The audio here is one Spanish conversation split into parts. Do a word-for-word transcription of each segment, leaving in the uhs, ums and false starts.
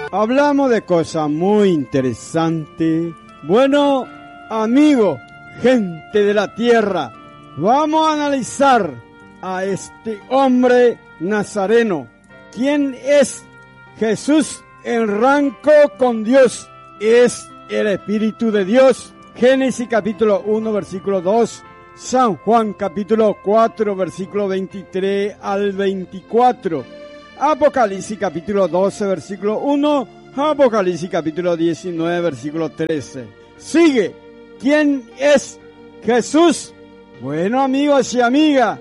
Hablamos de cosas muy interesantes. Bueno, amigos, gente de la tierra, vamos a analizar a este hombre nazareno. ¿Quién es Jesús? En rango con Dios. Es el Espíritu de Dios. Génesis capítulo uno, versículo dos. San Juan capítulo cuatro, versículo veintitrés al veinticuatro. Apocalipsis capítulo doce, versículo uno. Apocalipsis capítulo diecinueve, versículo trece. Sigue. ¿Quién es Jesús? Bueno, amigos y amigas,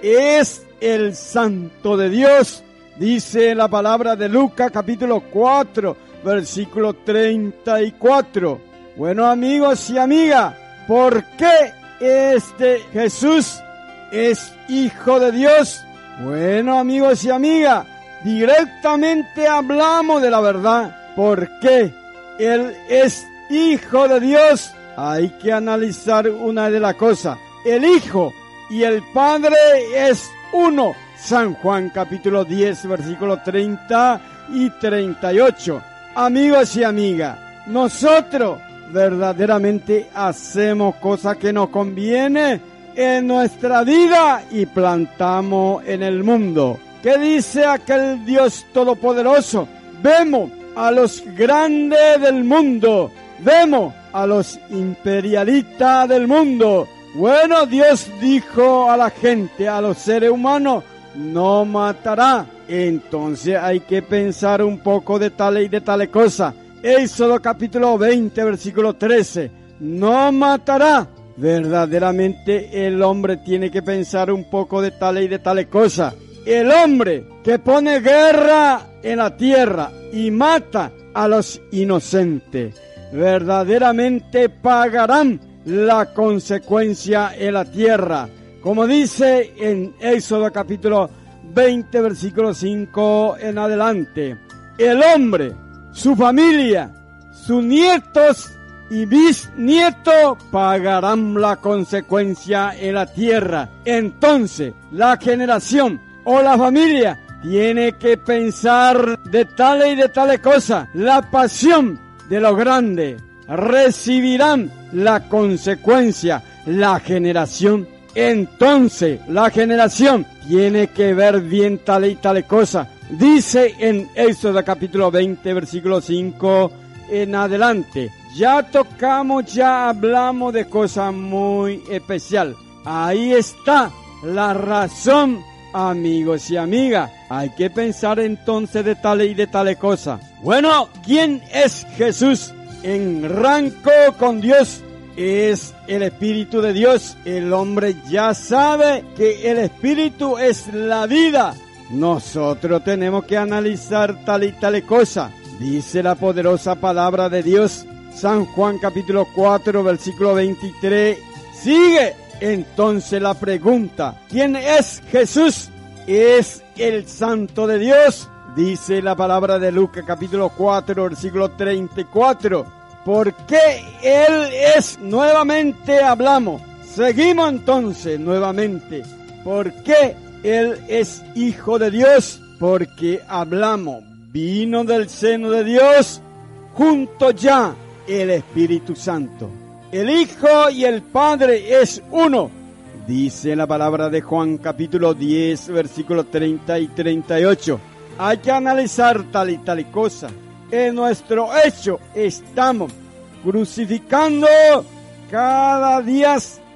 es el Santo de Dios. Dice la palabra de Lucas capítulo cuatro, versículo treinta y cuatro. Bueno, amigos y amigas, ¿por qué este Jesús es Hijo de Dios? Bueno, amigos y amigas, directamente hablamos de la verdad. ¿Por qué Él es Hijo de Dios? Hay que analizar una de las cosas. El Hijo y el Padre es uno. San Juan capítulo diez, versículo treinta y treinta y ocho. Amigos y amigas, nosotros verdaderamente hacemos cosas que nos conviene en nuestra vida y plantamos en el mundo. ¿Qué dice aquel Dios todopoderoso? Vemos a los grandes del mundo, vemos a los imperialistas del mundo. Bueno, Dios dijo a la gente, a los seres humanos, no matará. Entonces hay que pensar un poco de tales y de tales cosas. Éxodo capítulo veinte, versículo trece. No matará. Verdaderamente el hombre tiene que pensar un poco de tales y de tales cosas. El hombre que pone guerra en la tierra y mata a los inocentes, verdaderamente pagarán la consecuencia en la tierra. Como dice en Éxodo capítulo veinte, versículo cinco en adelante. El hombre, su familia, sus nietos y bisnietos pagarán la consecuencia en la tierra. Entonces, la generación o la familia tiene que pensar de tales y de tales cosas. La pasión de los grandes recibirán la consecuencia, la generación. Entonces, la generación tiene que ver bien tales y tales cosas. Dice en Éxodo capítulo veinte, versículo cinco en adelante. Ya tocamos, ya hablamos de cosas muy especiales. Ahí está la razón, amigos y amigas. Hay que pensar entonces de tales y de tales cosas. Bueno, ¿quién es Jesús? En rango con Dios es el Espíritu de Dios. El hombre ya sabe que el Espíritu es la vida. Nosotros tenemos que analizar tal y tal cosa. Dice la poderosa palabra de Dios, San Juan capítulo cuatro, versículo veintitrés. Sigue entonces la pregunta. ¿Quién es Jesús? Es el Santo de Dios. Dice la palabra de Lucas capítulo cuatro, versículo treinta y cuatro. ¿Por qué Él es? Nuevamente hablamos. Seguimos entonces nuevamente. ¿Por qué Él es Hijo de Dios? Porque hablamos. Vino del seno de Dios, junto ya el Espíritu Santo. El Hijo y el Padre es uno. Dice la palabra de Juan capítulo diez, versículo treinta y treinta y ocho. Hay que analizar tal y tal cosa. En nuestro hecho estamos crucificando cada día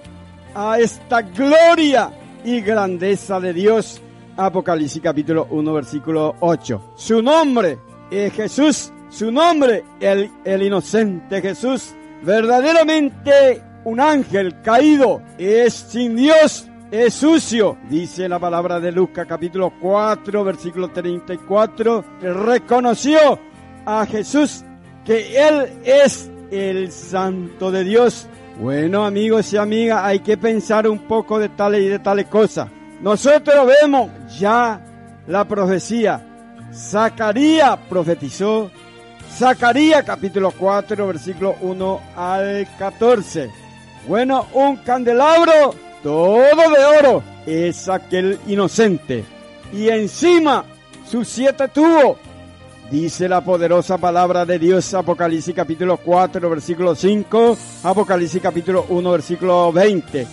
a esta gloria y grandeza de Dios. Apocalipsis capítulo uno, versículo ocho. Su nombre es Jesús. Su nombre, el, el inocente Jesús. Verdaderamente un ángel caído es sin Dios, es sucio. Dice la palabra de Lucas capítulo cuatro, versículo treinta y cuatro. Reconoció a Jesús que Él es el Santo de Dios. Bueno, amigos y amigas, hay que pensar un poco de tales y de tales cosas. Nosotros vemos ya la profecía. Zacarías profetizó. Zacarías capítulo cuatro, versículo uno al catorce. Bueno, un candelabro todo de oro es aquel inocente. Y encima sus siete tubos Dice la poderosa palabra de Dios, Apocalipsis capítulo cuatro, versículo cinco, Apocalipsis capítulo uno, versículo veinte.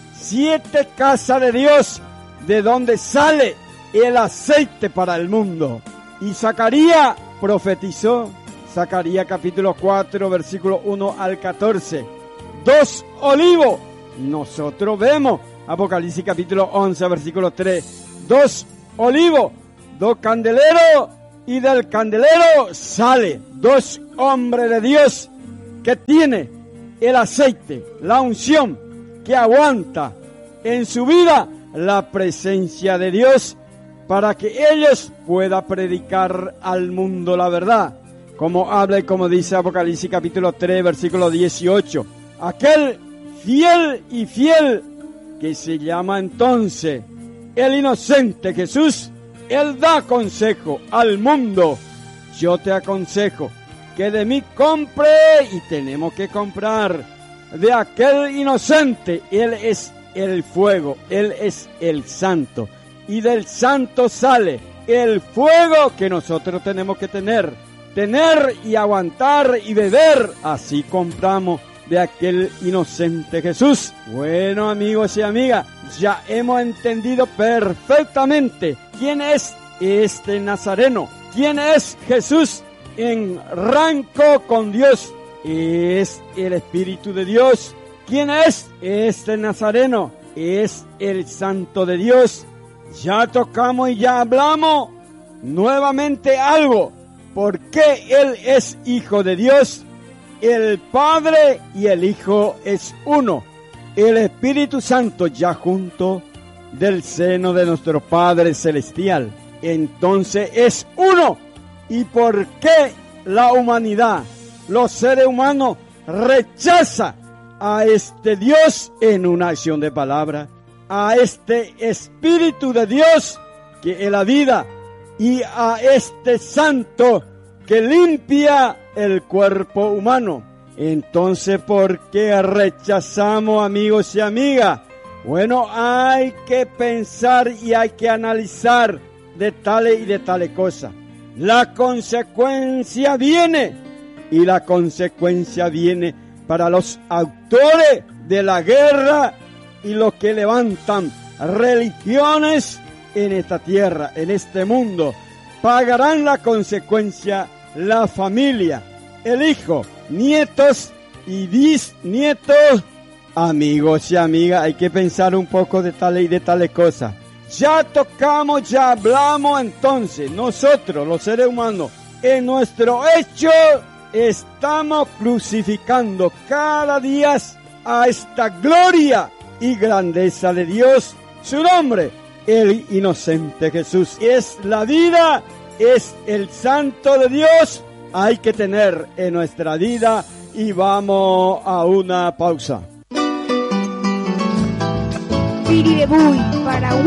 Siete casas de Dios, de donde sale el aceite para el mundo. Y Zacarías profetizó, Zacarías capítulo cuatro, versículo uno al catorce. Dos olivos, nosotros vemos, Apocalipsis capítulo once, versículo tres. Dos olivos, dos candeleros, y del candelero sale dos hombres de Dios que tiene el aceite, la unción, que aguanta en su vida la presencia de Dios para que ellos puedan predicar al mundo la verdad. Como habla y como dice Apocalipsis capítulo tres, versículo dieciocho. Aquel fiel y fiel que se llama entonces el inocente Jesús, Él da consejo al mundo. Yo te aconsejo que de mí compre, y tenemos que comprar de aquel inocente. Él es el fuego, Él es el santo, y del santo sale el fuego que nosotros tenemos que tener, tener y aguantar y beber. Así compramos de aquel inocente Jesús. Bueno, amigos y amigas, ya hemos entendido perfectamente quién es este Nazareno, quién es Jesús en rango con Dios. Es el Espíritu de Dios. ¿Quién es este Nazareno? Es el Santo de Dios. Ya tocamos y ya hablamos nuevamente algo. ¿Por qué Él es Hijo de Dios? El Padre y el Hijo es uno. El Espíritu Santo ya junto del seno de nuestro Padre Celestial. Entonces es uno. ¿Y por qué la humanidad, los seres humanos, rechaza a este Dios en una acción de palabra? A este Espíritu de Dios que es la vida, y a este Santo que limpia el cuerpo humano. Entonces, ¿por qué rechazamos, amigos y amigas? Bueno, hay que pensar y hay que analizar de tales y de tales cosas. La consecuencia viene, y la consecuencia viene para los autores de la guerra y los que levantan religiones en esta tierra, en este mundo. Pagarán la consecuencia la familia, el hijo, nietos y bisnietos. Amigos y amigas, hay que pensar un poco de tales y de tales cosas. Ya tocamos, ya hablamos. Entonces, nosotros, los seres humanos, en nuestro hecho, estamos crucificando cada día a esta gloria y grandeza de Dios. Su nombre, el inocente Jesús. Es la vida, es el santo de Dios. Hay que tener en nuestra vida, y vamos a una pausa. Piribebuy, para